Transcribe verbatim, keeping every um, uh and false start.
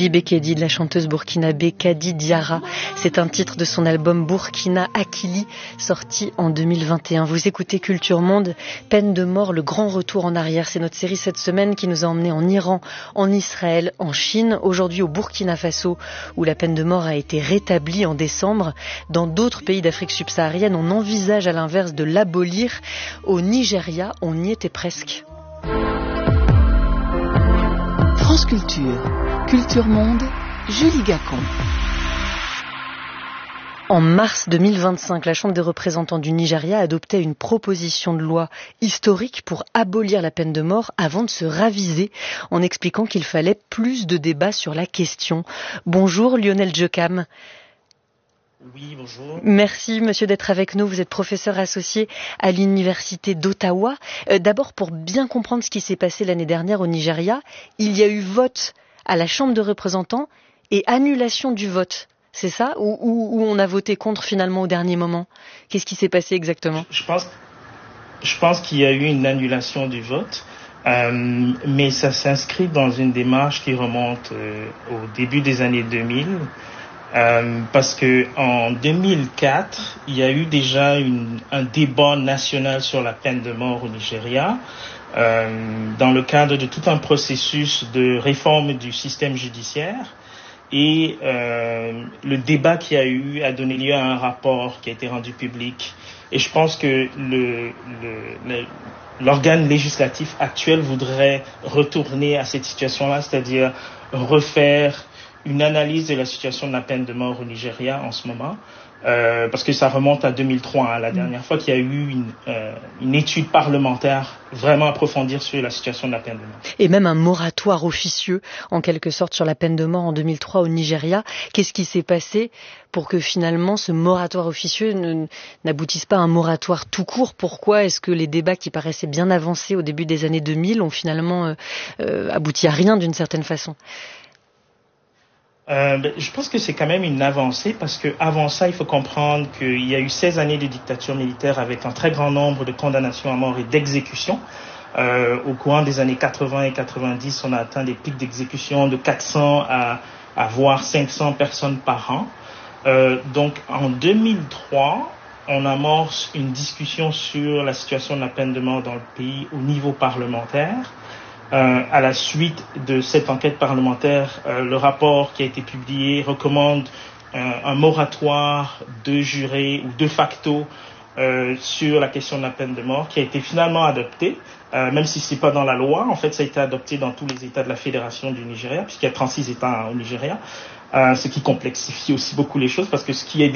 Habibi Bekedi de la chanteuse burkinabé Kadi Diarra. C'est un titre de son album Burkina Akili, sorti en deux mille vingt et un. Vous écoutez Culture Monde, peine de mort, le grand retour en arrière. C'est notre série cette semaine qui nous a emmenés en Iran, en Israël, en Chine, aujourd'hui au Burkina Faso, où la peine de mort a été rétablie en décembre. Dans d'autres pays d'Afrique subsaharienne, on envisage à l'inverse de l'abolir. Au Nigeria, on y était presque. France Culture, Culture Monde, Julie Gacon. En mars deux mille vingt-cinq, la Chambre des représentants du Nigeria adoptait une proposition de loi historique pour abolir la peine de mort avant de se raviser, en expliquant qu'il fallait plus de débats sur la question. Bonjour Lionel Djokam. Oui, bonjour. Merci, monsieur, d'être avec nous. Vous êtes professeur associé à l'université d'Ottawa. Euh, d'abord, pour bien comprendre ce qui s'est passé l'année dernière au Nigeria, il y a eu vote à la Chambre de représentants et annulation du vote. C'est ça, ou, ou, ou on a voté contre finalement au dernier moment? Qu'est-ce qui s'est passé exactement? Je pense, je pense qu'il y a eu une annulation du vote, euh, mais ça s'inscrit dans une démarche qui remonte euh, au début des années deux mille. Euh, parce que en deux mille quatre, il y a eu déjà une, un débat national sur la peine de mort au Nigeria, euh, dans le cadre de tout un processus de réforme du système judiciaire. Et euh, le débat qui a eu a donné lieu à un rapport qui a été rendu public. Et je pense que le, le, le, l'organe législatif actuel voudrait retourner à cette situation-là, c'est-à-dire refaire une analyse de la situation de la peine de mort au Nigeria en ce moment, euh, parce que ça remonte à deux mille trois, hein, la dernière fois qu'il y a eu une, euh, une étude parlementaire vraiment approfondir sur la situation de la peine de mort. Et même un moratoire officieux, en quelque sorte, sur la peine de mort en deux mille trois au Nigeria. Qu'est-ce qui s'est passé pour que finalement ce moratoire officieux ne, n'aboutisse pas à un moratoire tout court? Pourquoi est-ce que les débats qui paraissaient bien avancés au début des années deux mille ont finalement euh, euh, abouti à rien d'une certaine façon? Euh, ben, je pense que c'est quand même une avancée parce que avant ça, il faut comprendre qu'il y a eu seize années de dictature militaire avec un très grand nombre de condamnations à mort et d'exécutions. Euh, au courant des années quatre-vingts et quatre-vingt-dix, on a atteint des pics d'exécution de quatre cents à, à voire cinq cents personnes par an. Euh, donc en deux mille trois, on amorce une discussion sur la situation de la peine de mort dans le pays au niveau parlementaire. Euh, à la suite de cette enquête parlementaire, euh, le rapport qui a été publié recommande euh, un moratoire de juré ou de facto euh, sur la question de la peine de mort, qui a été finalement adopté, euh, même si c'est pas dans la loi. En fait, ça a été adopté dans tous les États de la Fédération du Nigeria, puisqu'il y a trente-six États au Nigeria, euh, ce qui complexifie aussi beaucoup les choses, parce que ce qui est